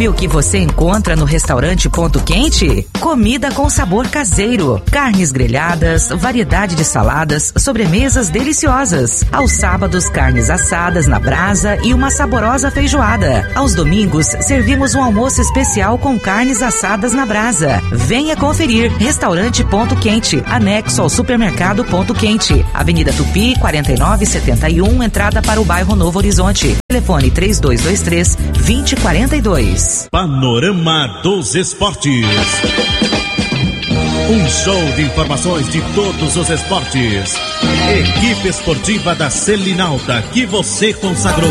sabe o que você encontra no restaurante Ponto Quente? Comida com sabor caseiro, carnes grelhadas, variedade de saladas, sobremesas deliciosas. Aos sábados, carnes assadas na brasa e uma saborosa feijoada. Aos domingos, servimos um almoço especial com carnes assadas na brasa. Venha conferir. Restaurante Ponto Quente, anexo ao supermercado Ponto Quente. Avenida Tupi, 4971, entrada para o bairro Novo Horizonte. Telefone 3223-2042. Panorama dos Esportes. Um show de informações de todos os esportes. Equipe esportiva da Selinalta que você consagrou.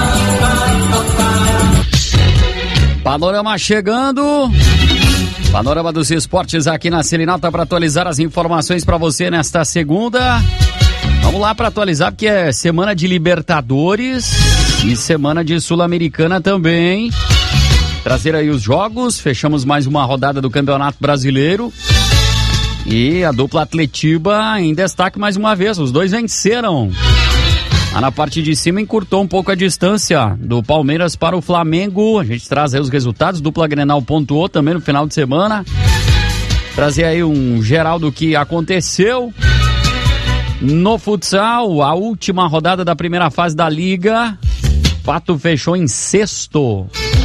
Panorama chegando. Panorama dos Esportes aqui na Selinalta para atualizar as informações para você nesta segunda. Vamos lá para atualizar porque é semana de Libertadores e semana de Sul-Americana também. Trazer aí os jogos, fechamos mais uma rodada do Campeonato Brasileiro. E a dupla Atletiba em destaque mais uma vez, os dois venceram. Lá na parte de cima encurtou um pouco a distância do Palmeiras para o Flamengo. A gente traz aí os resultados, dupla Grenal pontuou também no final de semana. Trazer aí um geral do que aconteceu. No futsal, a última rodada da primeira fase da Liga, Pato fechou em sexto.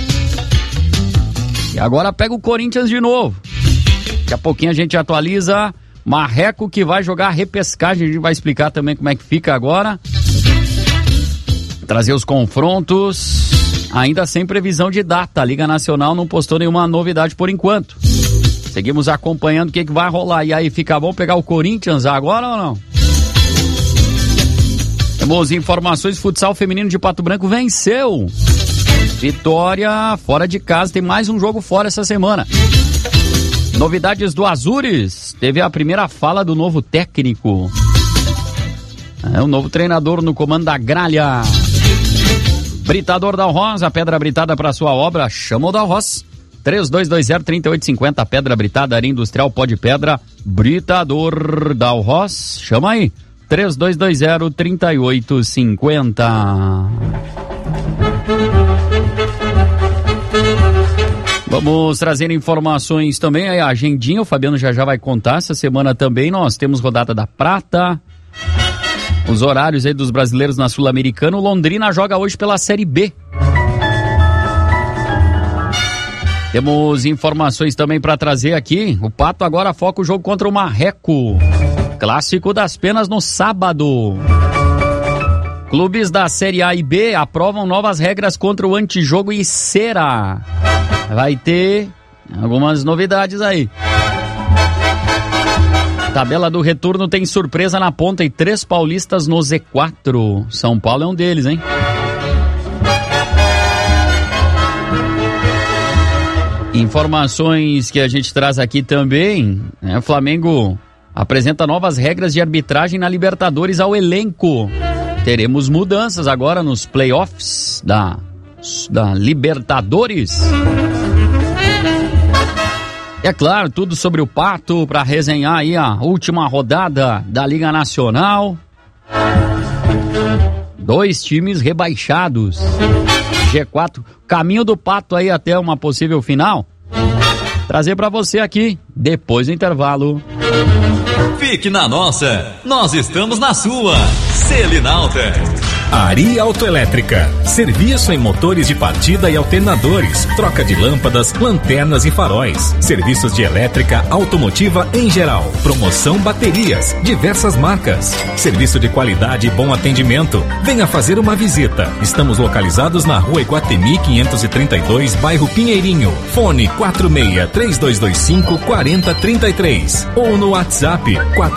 E agora pega o Corinthians de novo. Daqui a pouquinho a gente atualiza. Marreco que vai jogar repescagem, a gente vai explicar também como é que fica agora. Trazer os confrontos, ainda sem previsão de data. A Liga Nacional não postou nenhuma novidade por enquanto. Seguimos acompanhando o que vai rolar. E aí, fica bom pegar o Corinthians agora ou não? Temos informações, futsal feminino de Pato Branco venceu. Vitória fora de casa, tem mais um jogo fora essa semana. Novidades do Azures, teve a primeira fala do novo técnico. O novo treinador no comando da gralha. Britador Dalhoz, a pedra britada para sua obra, chama o Dalhoz. 3220-3850, pedra britada, área industrial, pó de pedra, Britador Dalhoz, chama aí. 3220-3850. Vamos trazer informações também, aí a agendinha, o Fabiano já vai contar, essa semana também nós temos rodada da Prata, os horários aí dos brasileiros na Sul-Americana. O Londrina joga hoje pela Série B. Temos informações também para trazer aqui, o Pato agora foca o jogo contra o Marreco, clássico das penas no sábado. Clubes da Série A e B aprovam novas regras contra o antijogo e cera. Vai ter algumas novidades aí. Tabela do retorno tem surpresa na ponta e 3 paulistas no Z4. São Paulo é um deles, hein? Informações que a gente traz aqui também, né? O Flamengo apresenta novas regras de arbitragem na Libertadores ao elenco. Teremos mudanças agora nos playoffs da Libertadores. É claro, tudo sobre o Pato para resenhar aí a última rodada da Liga Nacional. 2 times rebaixados. G4, caminho do Pato aí até uma possível final. Trazer para você aqui, depois do intervalo. Fique na nossa, nós estamos na sua. Selinalta. Ari Autoelétrica, serviço em motores de partida e alternadores, troca de lâmpadas, lanternas e faróis, serviços de elétrica automotiva em geral, promoção baterias, diversas marcas, serviço de qualidade e bom atendimento. Venha fazer uma visita. Estamos localizados na Rua Iguatemi 532, bairro Pinheirinho. Fone 46-3225-4033 ou no WhatsApp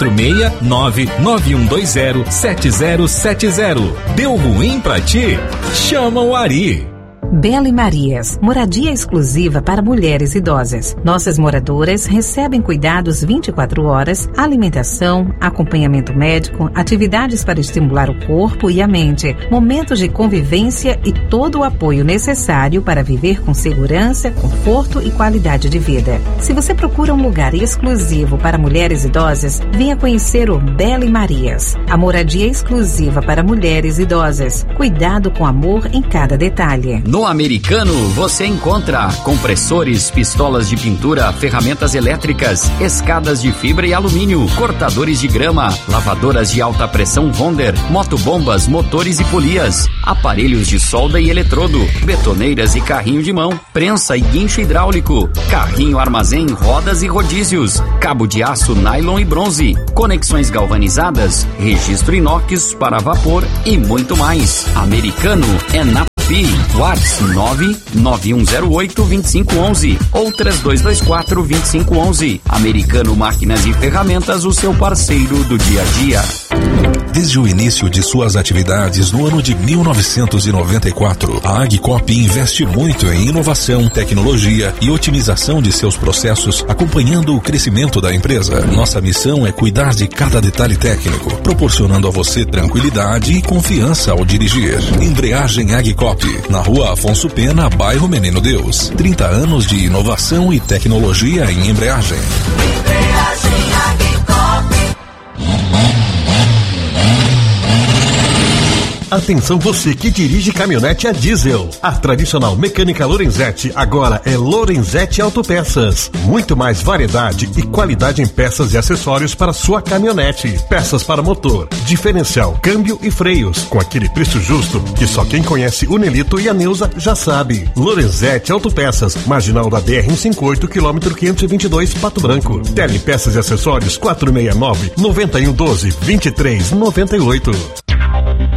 469-9120-7070. Deu ruim pra ti? Chama o Ari. Bela e Marias, moradia exclusiva para mulheres idosas. Nossas moradoras recebem cuidados 24 horas, alimentação, acompanhamento médico, atividades para estimular o corpo e a mente, momentos de convivência e todo o apoio necessário para viver com segurança, conforto e qualidade de vida. Se você procura um lugar exclusivo para mulheres idosas, venha conhecer o Bela e Marias, a moradia exclusiva para mulheres idosas. Cuidado com amor em cada detalhe. No Americano você encontra compressores, pistolas de pintura, ferramentas elétricas, escadas de fibra e alumínio, cortadores de grama, lavadoras de alta pressão Wonder, motobombas, motores e polias, aparelhos de solda e eletrodo, betoneiras e carrinho de mão, prensa e guincho hidráulico, carrinho armazém, rodas e rodízios, cabo de aço, nylon e bronze, conexões galvanizadas, registro inox para vapor e muito mais. Americano é na WhatsApp 99108-2511 ou 3224-2511. Americano Máquinas e Ferramentas, o seu parceiro do dia a dia. Desde o início de suas atividades no ano de 1994, a Agcop investe muito em inovação, tecnologia e otimização de seus processos, acompanhando o crescimento da empresa. Nossa missão é cuidar de cada detalhe técnico, proporcionando a você tranquilidade e confiança ao dirigir. Embreagem Agcop, na Rua Afonso Pena, bairro Menino Deus. 30 anos de inovação e tecnologia em embreagem. Embreagem Agcop. Atenção você que dirige caminhonete a diesel. A tradicional mecânica Lorenzetti agora é Lorenzetti Autopeças. Muito mais variedade e qualidade em peças e acessórios para sua caminhonete. Peças para motor, diferencial, câmbio e freios. Com aquele preço justo que só quem conhece o Nelito e a Neuza já sabe. Lorenzetti Autopeças, marginal da BR-158, quilômetro 522, Pato Branco. Tele Peças e Acessórios 469-9112-2398.